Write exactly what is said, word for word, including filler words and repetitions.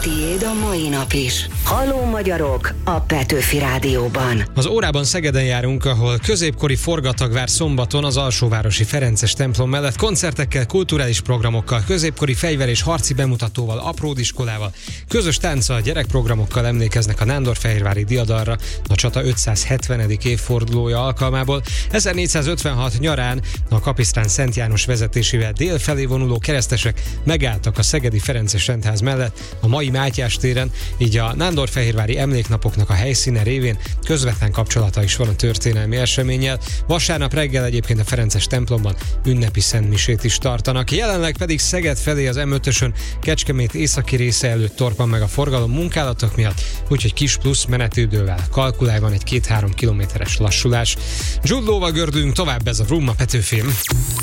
Tiéd a mai nap is. Halló magyarok a Petőfi Rádióban. Az órában Szegeden járunk, ahol középkori forgatag vár szombaton az alsóvárosi Ferences templom mellett koncertekkel, kulturális programokkal, középkori fegyver és harci bemutatóval, apródiskolával, közös tánccal, gyerekprogramokkal emlékeznek a nándorfehérvári diadalra a csata ötszázhetvenedik évfordulója alkalmából. ezernégyszázötvenhat nyarán a kapisztrán Szent János vezetésével délfelé vonuló keresztesek megálltak a szegedi Ferences rendház mellett a mai Mátyás téren, így a nándorfehérvári emléknapoknak a helyszíne révén közvetlen kapcsolata is van a történelmi eseménnyel. Vasárnap reggel egyébként a Ferences templomban ünnepi szentmisét is tartanak. Jelenleg pedig Szeged felé az em ötösön Kecskemét északi része előtt torpan meg a forgalom munkálatok miatt, úgyhogy kis plusz menetidővel kalkulálj, van egy két-három kilométeres lassulás. Jude Law-val gördünk tovább, ez a Vroom a Petőfin.